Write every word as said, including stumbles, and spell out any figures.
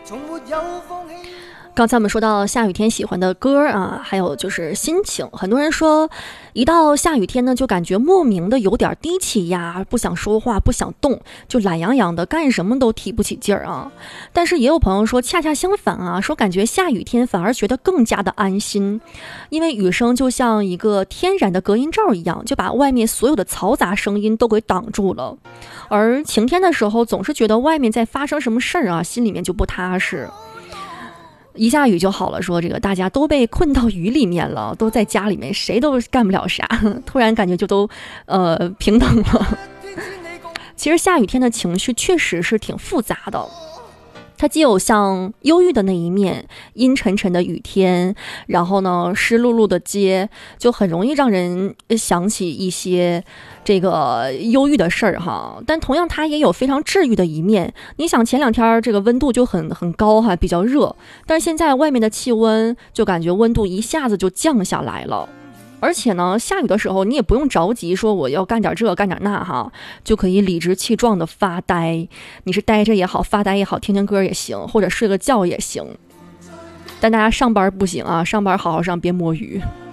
刚才我们说到下雨天喜欢的歌啊，还有就是心情。很多人说，一到下雨天呢，就感觉莫名的有点低气压，不想说话，不想动，就懒洋洋的，干什么都提不起劲儿啊。但是也有朋友说，恰恰相反啊，说感觉下雨天反而觉得更加的安心，因为雨声就像一个天然的隔音罩一样，就把外面所有的嘈杂声音都给挡住了。而晴天的时候，总是觉得外面在发生什么事儿啊，心里面就不踏实。一下雨就好了，说这个大家都被困到雨里面了，都在家里面，谁都干不了啥，突然感觉就都呃平等了。其实下雨天的情绪确实是挺复杂的，它既有像忧郁的那一面，阴沉沉的雨天，然后呢湿漉漉的街，就很容易让人想起一些这个忧郁的事儿哈。但同样它也有非常治愈的一面。你想前两天这个温度就很很高哈，比较热，但是现在外面的气温就感觉温度一下子就降下来了。而且呢，下雨的时候你也不用着急说我要干点这干点那哈，就可以理直气壮的发呆。你是呆着也好，发呆也好，听听歌也行，或者睡个觉也行。但大家上班不行啊，上班好好上，别摸鱼。